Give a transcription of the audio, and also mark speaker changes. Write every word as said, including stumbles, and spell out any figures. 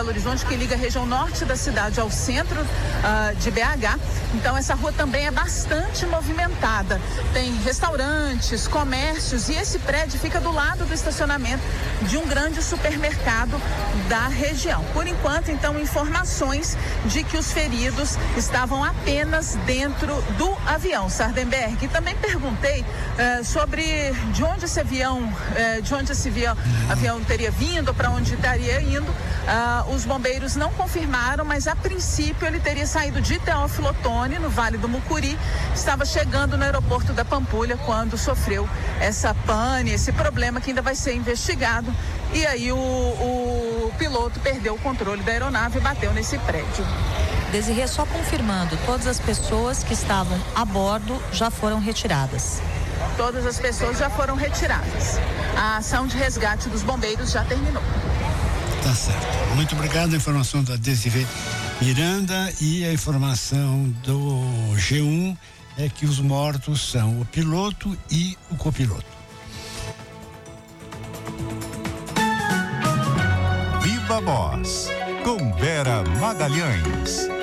Speaker 1: Belo Horizonte, que liga a região norte da cidade ao centro uh, de B H. Então essa rua também é bastante movimentada. Tem restaurantes, comércios, e esse prédio fica do lado do estacionamento de um grande supermercado da região. Por enquanto, então, informações de que os feridos estavam apenas dentro do avião, Sardenberg. E também perguntei uh, sobre de onde esse avião, uh, de onde esse avião, avião teria vindo, para onde estaria indo. Uh, os bombeiros não confirmaram, mas a princípio ele teria saído de Teófilo Otoni, no Vale do Mucuri, estava chegando no aeroporto da Pampulha quando sofreu essa pane, esse problema que ainda vai ser investigado. E aí o, o piloto perdeu o controle da aeronave e bateu nesse prédio.
Speaker 2: Desirê, só confirmando, todas as pessoas que estavam a bordo já foram retiradas.
Speaker 1: Todas as pessoas já foram retiradas. A ação de resgate dos bombeiros já terminou.
Speaker 3: Tá certo. Muito obrigado. A informação da Desirê Miranda, e a informação do G um é que os mortos são o piloto e o copiloto.
Speaker 4: Viva Voz, com Vera Magalhães.